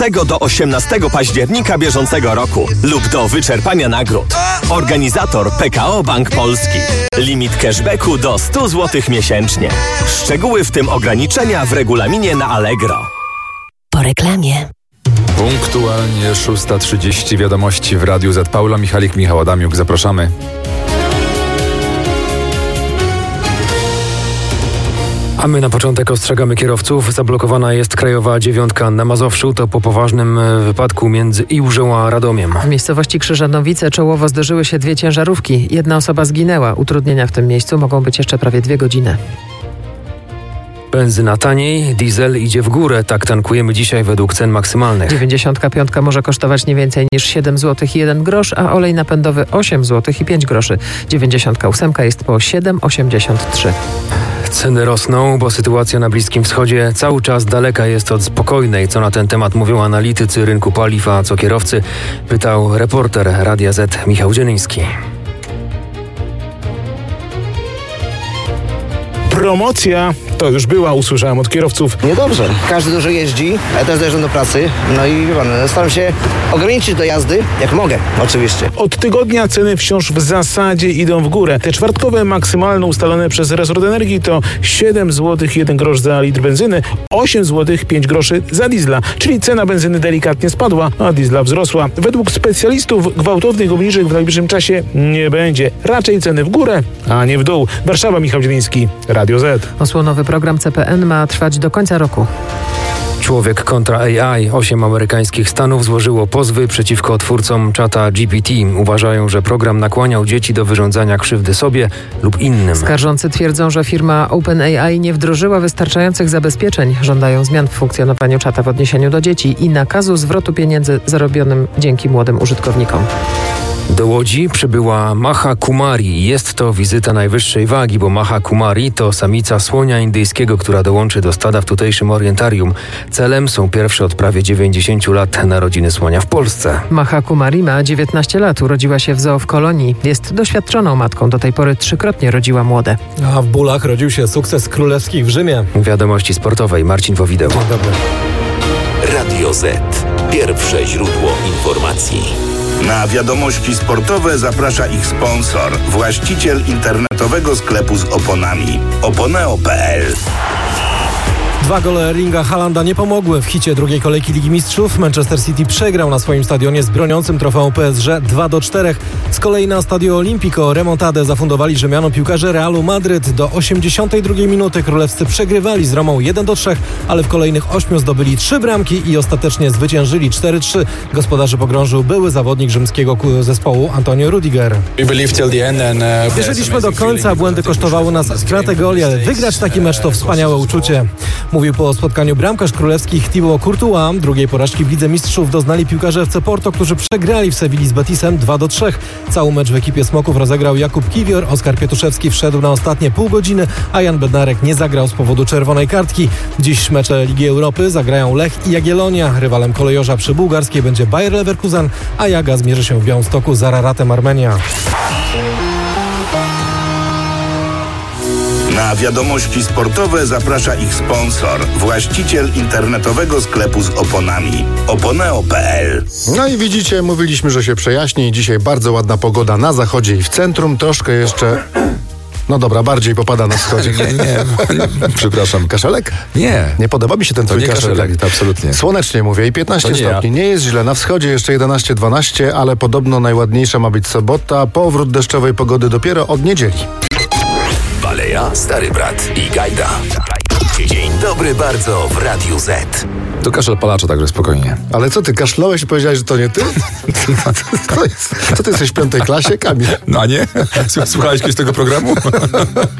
do 18 października bieżącego roku lub do wyczerpania nagród. Organizator PKO Bank Polski. Limit cashbacku do 100 zł miesięcznie. Szczegóły, w tym ograniczenia, w regulaminie na Allegro. Po reklamie. Punktualnie 6:30 wiadomości w Radiu Z. Paula Michalik, Michał Adamiuk. Zapraszamy. A my na początek ostrzegamy kierowców. Zablokowana jest krajowa 9 na Mazowszu. To po poważnym wypadku między Iłżą a Radomiem. W miejscowości Krzyżanowice czołowo zderzyły się dwie ciężarówki. Jedna osoba zginęła. Utrudnienia w tym miejscu mogą być jeszcze prawie 2 godziny. Benzyna taniej, diesel idzie w górę. Tak tankujemy dzisiaj według cen maksymalnych. 95 może kosztować nie więcej niż 7 zł i 1 grosz, a olej napędowy 8 zł i 5 groszy. 98 jest po 7,83. Ceny rosną, bo sytuacja na Bliskim Wschodzie cały czas daleka jest od spokojnej. Co na ten temat mówią analitycy rynku paliw, a co kierowcy? Pytał reporter Radia Z Michał Dzieliński. Promocja to już była, usłyszałem od kierowców. Niedobrze. Każdy dużo jeździ, ja też dojeżdżam do pracy. No i wie pan, staram się ograniczyć do jazdy, jak mogę, oczywiście. Od tygodnia ceny wciąż w zasadzie idą w górę. Te czwartkowe maksymalne ustalone przez resort energii to 7 zł 1 grosz za litr benzyny, 8 zł 5 groszy za diesla. Czyli cena benzyny delikatnie spadła, a diesla wzrosła. Według specjalistów gwałtownych obniżek w najbliższym czasie nie będzie. Raczej ceny w górę, a nie w dół. Warszawa, Michał Dzieliński, Radio Z. Osłonowy program CPN ma trwać do końca roku. Człowiek kontra AI. 8 amerykańskich stanów złożyło pozwy przeciwko twórcom czata GPT. Uważają, że program nakłaniał dzieci do wyrządzania krzywdy sobie lub innym. Skarżący twierdzą, że firma OpenAI nie wdrożyła wystarczających zabezpieczeń. Żądają zmian w funkcjonowaniu czata w odniesieniu do dzieci i nakazu zwrotu pieniędzy zarobionym dzięki młodym użytkownikom. Do Łodzi przybyła Maha Kumari. Jest to wizyta najwyższej wagi, bo Maha Kumari to samica słonia indyjskiego, która dołączy do stada w tutejszym orientarium. Celem są pierwsze od prawie 90 lat narodziny słonia w Polsce. Maha Kumari ma 19 lat. Urodziła się w zoo w Kolonii. Jest doświadczoną matką. Do tej pory 3-krotnie rodziła młode. A w bólach rodził się sukces królewskich w Rzymie. Wiadomości sportowej. Marcin Powideł. Dzień dobry. Radio Z. Pierwsze źródło informacji. Na wiadomości sportowe zaprasza ich sponsor, właściciel internetowego sklepu z oponami. Oponeo.pl. 2 gole Erlinga Haalanda nie pomogły w hicie drugiej kolejki Ligi Mistrzów. Manchester City przegrał na swoim stadionie z broniącym trofeum PSG 2-4. Z kolei na Stadio Olimpico remontadę zafundowali Rzymianom piłkarze Realu Madryt. Do 82 minuty królewscy przegrywali z Romą 1-3, ale w kolejnych 8 zdobyli 3 bramki i ostatecznie zwyciężyli 4-3. Gospodarzy pogrążył były zawodnik rzymskiego zespołu Antonio Rudiger. Wierzyliśmy do końca, błędy kosztowały nas stratę goli, ale wygrać taki mecz to wspaniałe uczucie. Mówił po spotkaniu bramkarz królewskich Thibaut Courtois. Drugiej porażki w Lidze Mistrzów doznali piłkarze FC Porto, którzy przegrali w Sewilli z Betisem 2-3. Cały mecz w ekipie Smoków rozegrał Jakub Kiwior, Oskar Pietuszewski wszedł na ostatnie pół godziny, a Jan Bednarek nie zagrał z powodu czerwonej kartki. Dziś mecze Ligi Europy zagrają Lech i Jagiellonia. Rywalem kolejorza przy bułgarskiej będzie Bayer Leverkusen, a Jaga zmierzy się w Białymstoku z Araratem Armenia. Na wiadomości sportowe zaprasza ich sponsor, właściciel internetowego sklepu z oponami. Oponeo.pl. No i widzicie, mówiliśmy, że się przejaśni. Dzisiaj bardzo ładna pogoda na zachodzie i w centrum. Troszkę jeszcze... No dobra, bardziej popada na wschodzie. Nie. Przepraszam. Kaszelek? Nie. Nie podoba mi się ten twój kaszelek. To absolutnie. Słonecznie mówię i 15 stopni. Nie jest źle. Na wschodzie jeszcze 11-12, ale podobno najładniejsza ma być sobota. Powrót deszczowej pogody dopiero od niedzieli. Baleja, Stary Brat i Gajda. Dzień dobry bardzo w Radiu Z. To kaszel palacza, także spokojnie. Ale co ty, kaszlałeś i powiedziałeś, że to nie ty? Co ty jesteś w 5. klasie, Kamil? No a nie? Słuchałeś kiedyś tego programu?